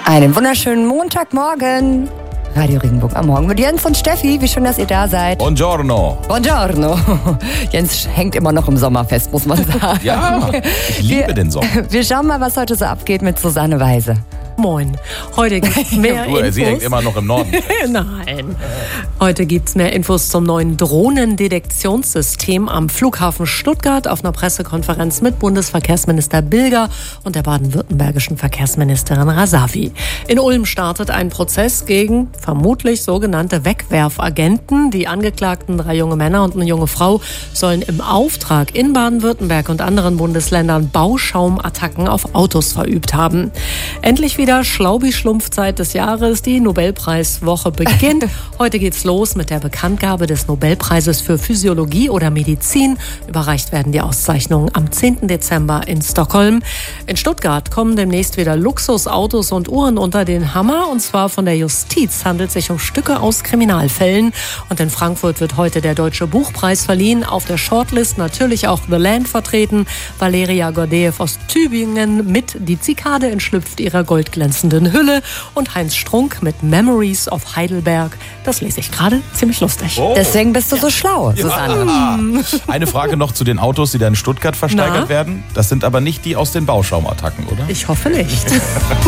Einen wunderschönen Montagmorgen. Radio Regenbogen am Morgen mit Jens und Steffi. Wie schön, dass ihr da seid. Buongiorno. Buongiorno. Jens hängt immer noch im Sommer fest, muss man sagen. Ja, ich liebe den Sommer. Wir schauen mal, was heute so abgeht mit Susanne Weise. Moin. Heute gibt's mehr Infos. Sie hängt immer noch im Norden. Nein. Heute gibt's mehr Infos zum neuen Drohnendetektionssystem am Flughafen Stuttgart auf einer Pressekonferenz mit Bundesverkehrsminister Bilger und der baden-württembergischen Verkehrsministerin Rasavi. In Ulm startet ein Prozess gegen vermutlich sogenannte Wegwerfagenten. Die angeklagten 3 junge Männer und eine junge Frau sollen im Auftrag in Baden-Württemberg und anderen Bundesländern Bauschaumattacken auf Autos verübt haben. Endlich wieder Schlaubi-Schlumpfzeit des Jahres. Die Nobelpreiswoche beginnt. Heute geht's los mit der Bekanntgabe des Nobelpreises für Physiologie oder Medizin. Überreicht werden die Auszeichnungen am 10. Dezember in Stockholm. In Stuttgart kommen demnächst wieder Luxusautos und Uhren unter den Hammer. Und zwar von der Justiz. Handelt sich um Stücke aus Kriminalfällen. Und in Frankfurt wird heute der Deutsche Buchpreis verliehen. Auf der Shortlist natürlich auch The Land vertreten. Valeria Gordeev aus Tübingen mit Die Zikade entschlüpft ihrer goldglänzenden Hülle und Heinz Strunk mit Memories of Heidelberg. Das lese ich gerade, ziemlich lustig. Oh. Deswegen bist du so schlau, Susanne. Eine Frage noch zu den Autos, die da in Stuttgart versteigert werden. Das sind aber nicht die aus den Bauschaumatacken, oder? Ich hoffe nicht.